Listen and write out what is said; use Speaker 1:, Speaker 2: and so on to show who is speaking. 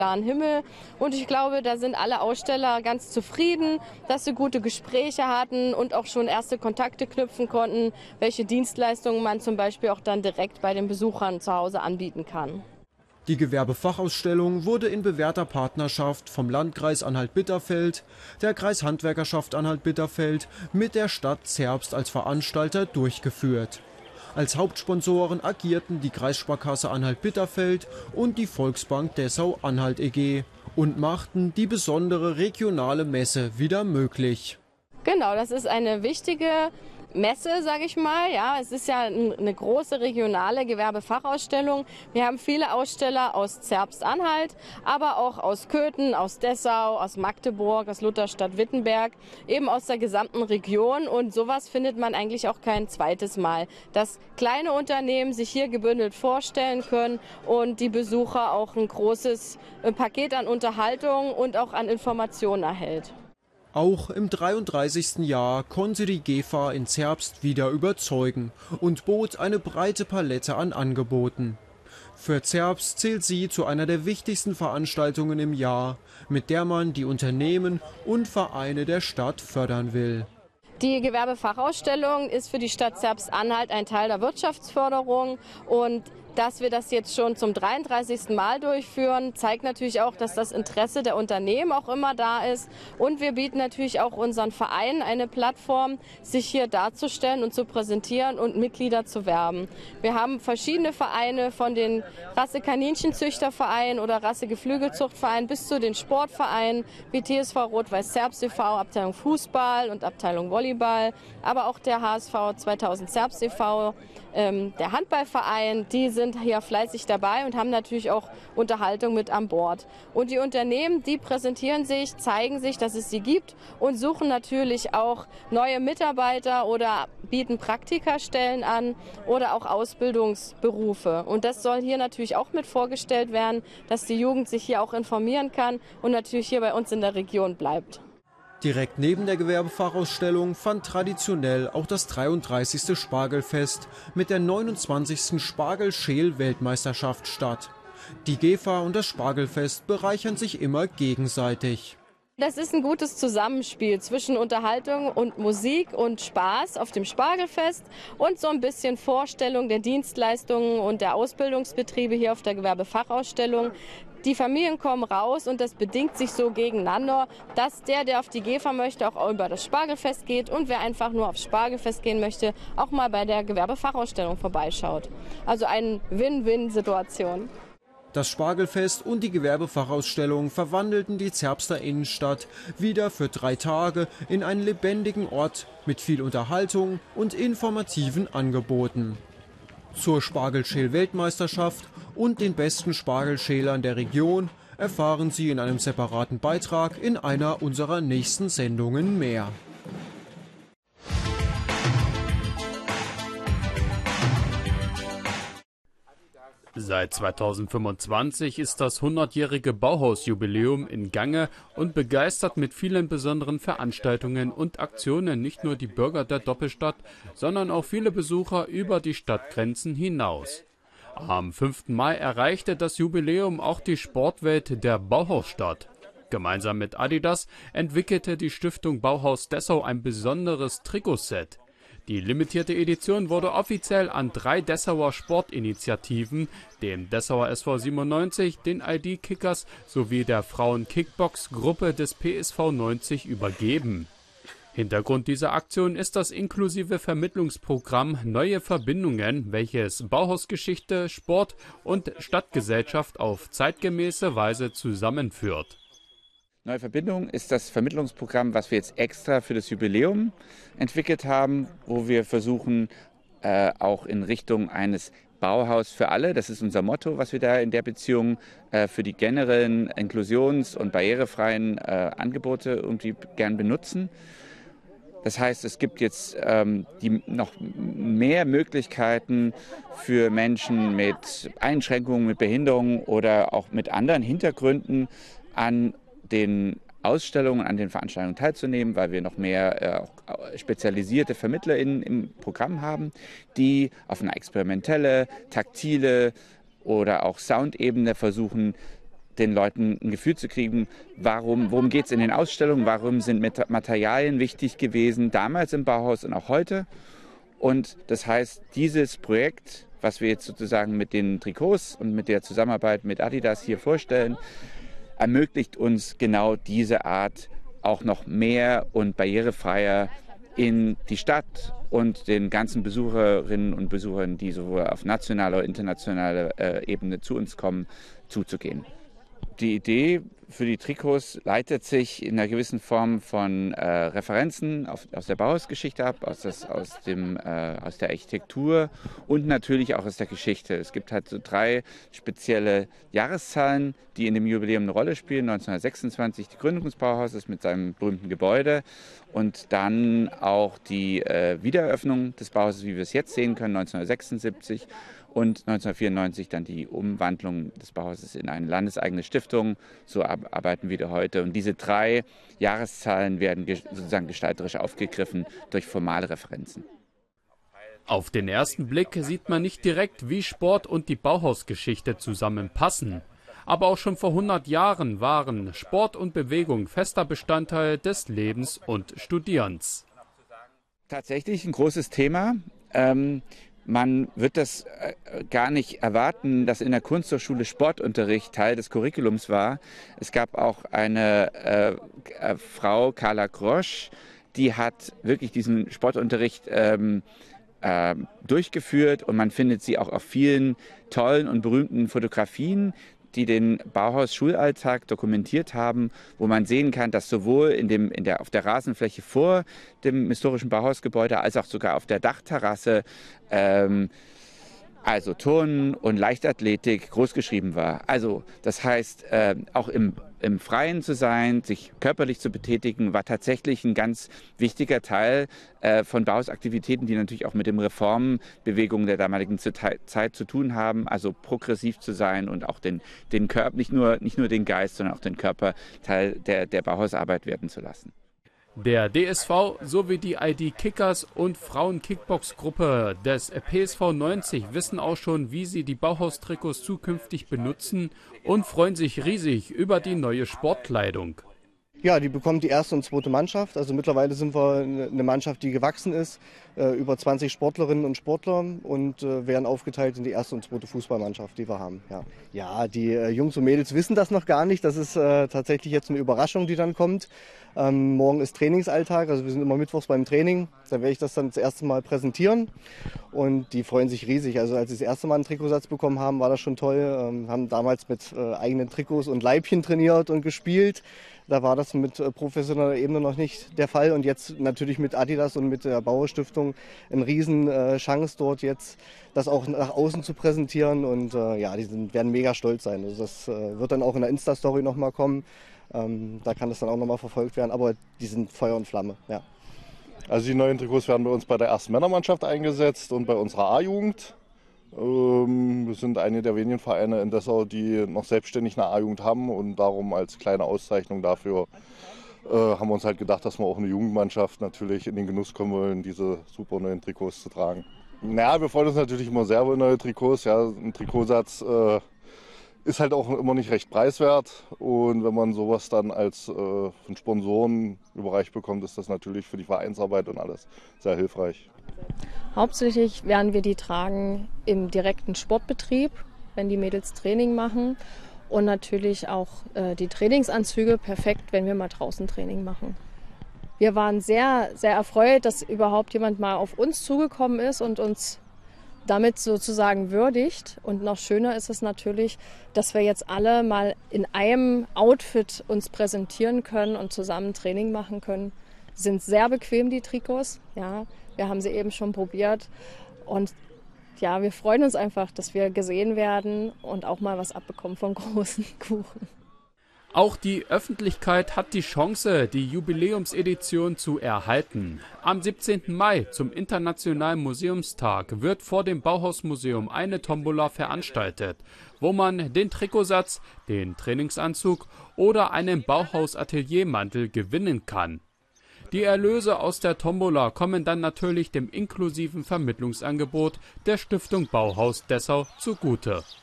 Speaker 1: klaren Himmel. Und ich glaube, da sind alle Aussteller ganz zufrieden, dass sie gute Gespräche hatten und auch schon erste Kontakte knüpfen konnten, welche Dienstleistungen man zum Beispiel auch dann direkt bei den Besuchern zu Hause anbieten kann.
Speaker 2: Die Gewerbefachausstellung wurde in bewährter Partnerschaft vom Landkreis Anhalt-Bitterfeld, der Kreishandwerkerschaft Anhalt-Bitterfeld mit der Stadt Zerbst als Veranstalter durchgeführt. Als Hauptsponsoren agierten die Kreissparkasse Anhalt-Bitterfeld und die Volksbank Dessau-Anhalt e.G. und machten die besondere regionale Messe wieder möglich.
Speaker 1: Genau, das ist eine wichtige Messe, sage ich mal. Ja, es ist ja eine große regionale Gewerbefachausstellung. Wir haben viele Aussteller aus Zerbst-Anhalt, aber auch aus Köthen, aus Dessau, aus Magdeburg, aus Lutherstadt-Wittenberg, eben aus der gesamten Region. Und sowas findet man eigentlich auch kein zweites Mal, dass kleine Unternehmen sich hier gebündelt vorstellen können und die Besucher auch ein großes Paket an Unterhaltung und auch an Informationen erhält.
Speaker 2: Auch im 33. Jahr konnte die GEFA in Zerbst wieder überzeugen und bot eine breite Palette an Angeboten. Für Zerbst zählt sie zu einer der wichtigsten Veranstaltungen im Jahr, mit der man die Unternehmen und Vereine der Stadt fördern will.
Speaker 1: Die Gewerbefachausstellung ist für die Stadt Zerbst-Anhalt ein Teil der Wirtschaftsförderung und dass wir das jetzt schon zum 33. Mal durchführen, zeigt natürlich auch, dass das Interesse der Unternehmen auch immer da ist. Und wir bieten natürlich auch unseren Vereinen eine Plattform, sich hier darzustellen und zu präsentieren und Mitglieder zu werben. Wir haben verschiedene Vereine, von den Rasse-Kaninchenzüchterverein oder Rasse-Geflügelzuchtverein bis zu den Sportvereinen wie TSV Rot-Weiß Zerbst e.V., Abteilung Fußball und Abteilung Volleyball, aber auch der HSV 2000 Zerbst e.V., der Handballverein, die sind hier fleißig dabei und haben natürlich auch Unterhaltung mit an Bord. Und die Unternehmen, die präsentieren sich, zeigen sich, dass es sie gibt und suchen natürlich auch neue Mitarbeiter oder bieten Praktikastellen an oder auch Ausbildungsberufe. Und das soll hier natürlich auch mit vorgestellt werden, dass die Jugend sich hier auch informieren kann und natürlich hier bei uns in der Region bleibt.
Speaker 2: Direkt neben der Gewerbefachausstellung fand traditionell auch das 33. Spargelfest mit der 29. Spargelschäl-Weltmeisterschaft statt. Die GEFA und das Spargelfest bereichern sich immer gegenseitig.
Speaker 1: Das ist ein gutes Zusammenspiel zwischen Unterhaltung und Musik und Spaß auf dem Spargelfest und so ein bisschen Vorstellung der Dienstleistungen und der Ausbildungsbetriebe hier auf der Gewerbefachausstellung. Die Familien kommen raus und das bedingt sich so gegeneinander, dass der auf die GEFA möchte, auch über das Spargelfest geht und wer einfach nur aufs Spargelfest gehen möchte, auch mal bei der Gewerbefachausstellung vorbeischaut. Also eine Win-Win-Situation.
Speaker 2: Das Spargelfest und die Gewerbefachausstellung verwandelten die Zerbster Innenstadt wieder für 3 Tage in einen lebendigen Ort mit viel Unterhaltung und informativen Angeboten. Zur Spargelschäl-Weltmeisterschaft und den besten Spargelschälern der Region erfahren Sie in einem separaten Beitrag in einer unserer nächsten Sendungen mehr.
Speaker 3: Seit 2025 ist das 100-jährige Bauhausjubiläum in Gange und begeistert mit vielen besonderen Veranstaltungen und Aktionen nicht nur die Bürger der Doppelstadt, sondern auch viele Besucher über die Stadtgrenzen hinaus. Am 5. Mai erreichte das Jubiläum auch die Sportwelt der Bauhausstadt. Gemeinsam mit Adidas entwickelte die Stiftung Bauhaus Dessau ein besonderes Trikotset. Die limitierte Edition wurde offiziell an 3 Dessauer Sportinitiativen, dem Dessauer SV 97, den ID-Kickers sowie der Frauen-Kickbox-Gruppe des PSV 90 übergeben. Hintergrund dieser Aktion ist das inklusive Vermittlungsprogramm Neue Verbindungen, welches Bauhausgeschichte, Sport und Stadtgesellschaft auf zeitgemäße Weise zusammenführt.
Speaker 4: Neue Verbindung ist das Vermittlungsprogramm, was wir jetzt extra für das Jubiläum entwickelt haben, wo wir versuchen, auch in Richtung eines Bauhaus für alle, das ist unser Motto, was wir da in der Beziehung für die generellen inklusions- und barrierefreien Angebote irgendwie gern benutzen. Das heißt, es gibt jetzt noch mehr Möglichkeiten für Menschen mit Einschränkungen, mit Behinderungen oder auch mit anderen Hintergründen an den Ausstellungen, an den Veranstaltungen teilzunehmen, weil wir noch mehr spezialisierte VermittlerInnen im Programm haben, die auf einer experimentelle, taktile oder auch Soundebene versuchen, den Leuten ein Gefühl zu kriegen, worum geht es in den Ausstellungen, warum sind Materialien wichtig gewesen, damals im Bauhaus und auch heute. Und das heißt, dieses Projekt, was wir jetzt sozusagen mit den Trikots und mit der Zusammenarbeit mit Adidas hier vorstellen, ermöglicht uns genau diese Art auch noch mehr und barrierefreier in die Stadt und den ganzen Besucherinnen und Besuchern, die sowohl auf nationaler oder internationaler Ebene zu uns kommen, zuzugehen. Die Idee für die Trikots leitet sich in einer gewissen Form von Referenzen aus der Bauhausgeschichte ab, aus der Architektur und natürlich auch aus der Geschichte. Es gibt halt so 3 spezielle Jahreszahlen, die in dem Jubiläum eine Rolle spielen. 1926 die Gründung des Bauhauses mit seinem berühmten Gebäude und dann auch die Wiedereröffnung des Bauhauses, wie wir es jetzt sehen können, 1976. Und 1994 dann die Umwandlung des Bauhauses in eine landeseigene Stiftung. So arbeiten wir heute. Und diese 3 Jahreszahlen werden sozusagen gestalterisch aufgegriffen durch formale Referenzen.
Speaker 3: Auf den ersten Blick sieht man nicht direkt, wie Sport und die Bauhausgeschichte zusammenpassen. Aber auch schon vor 100 Jahren waren Sport und Bewegung fester Bestandteil des Lebens und Studierens.
Speaker 4: Tatsächlich ein großes Thema. Man wird das gar nicht erwarten, dass in der Kunsthochschule Sportunterricht Teil des Curriculums war. Es gab auch eine Frau, Carla Grosch, die hat wirklich diesen Sportunterricht durchgeführt und man findet sie auch auf vielen tollen und berühmten Fotografien, die den Bauhaus-Schulalltag dokumentiert haben, wo man sehen kann, dass sowohl auf der Rasenfläche vor dem historischen Bauhausgebäude als auch sogar auf der Dachterrasse also Turnen und Leichtathletik großgeschrieben war. Also das heißt, auch im Freien zu sein, sich körperlich zu betätigen, war tatsächlich ein ganz wichtiger Teil von Bauhausaktivitäten, die natürlich auch mit den Reformbewegungen der damaligen Zeit zu tun haben. Also progressiv zu sein und auch den Körper, nicht nur den Geist, sondern auch den Körper Teil der Bauhausarbeit werden zu lassen.
Speaker 3: Der DSV sowie die ID Kickers und Frauen-Kickbox-Gruppe des PSV 90 wissen auch schon, wie sie die Bauhaustrikots zukünftig benutzen und freuen sich riesig über die neue Sportkleidung.
Speaker 5: Ja, die bekommt die erste und zweite Mannschaft. Also mittlerweile sind wir eine Mannschaft, die gewachsen ist, über 20 Sportlerinnen und Sportler und werden aufgeteilt in die erste und zweite Fußballmannschaft, die wir haben. Ja, die Jungs und Mädels wissen das noch gar nicht. Das ist tatsächlich jetzt eine Überraschung, die dann kommt. Morgen ist Trainingsalltag, also wir sind immer mittwochs beim Training. Da werde ich das dann das erste Mal präsentieren und die freuen sich riesig. Also als sie das erste Mal einen Trikotsatz bekommen haben, war das schon toll. Haben damals mit eigenen Trikots und Leibchen trainiert und gespielt. Da war das mit professioneller Ebene noch nicht der Fall und jetzt natürlich mit Adidas und mit der Bauhausstiftung eine riesen Chance dort jetzt das auch nach außen zu präsentieren und ja, werden mega stolz sein. Also das wird dann auch in der Insta-Story nochmal kommen. Da kann das dann auch nochmal verfolgt werden, aber die sind Feuer und Flamme, ja.
Speaker 6: Also die neuen Trikots werden bei uns bei der ersten Männermannschaft eingesetzt und bei unserer A-Jugend. Wir sind eine der wenigen Vereine in Dessau, die noch selbstständig eine A-Jugend haben und darum als kleine Auszeichnung dafür haben wir uns halt gedacht, dass wir auch eine Jugendmannschaft natürlich in den Genuss kommen wollen, diese super neuen Trikots zu tragen. Naja, wir freuen uns natürlich immer sehr über neue Trikots. Ja, ein Trikotsatz ist halt auch immer nicht recht preiswert und wenn man sowas dann als von Sponsoren überreicht bekommt, ist das natürlich für die Vereinsarbeit und alles sehr hilfreich.
Speaker 7: Hauptsächlich werden wir die tragen im direkten Sportbetrieb, wenn die Mädels Training machen und natürlich auch die Trainingsanzüge perfekt, wenn wir mal draußen Training machen. Wir waren sehr, sehr erfreut, dass überhaupt jemand mal auf uns zugekommen ist und uns damit sozusagen würdigt. Und noch schöner ist es natürlich, dass wir jetzt alle mal in einem Outfit uns präsentieren können und zusammen Training machen können. Sind sehr bequem, die Trikots. Ja, wir haben sie eben schon probiert. Und ja, wir freuen uns einfach, dass wir gesehen werden und auch mal was abbekommen vom großen Kuchen.
Speaker 3: Auch die Öffentlichkeit hat die Chance, die Jubiläumsedition zu erhalten. Am 17. Mai zum Internationalen Museumstag wird vor dem Bauhausmuseum eine Tombola veranstaltet, wo man den Trikotsatz, den Trainingsanzug oder einen Bauhaus-Ateliermantel gewinnen kann. Die Erlöse aus der Tombola kommen dann natürlich dem inklusiven Vermittlungsangebot der Stiftung Bauhaus Dessau zugute.